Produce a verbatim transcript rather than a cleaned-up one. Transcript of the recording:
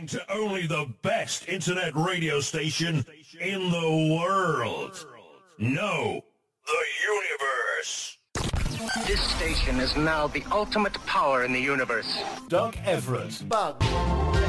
listening to only the best internet radio station in the world. No, the universe. This station is now the ultimate power in the universe. Doug Everett. Bug.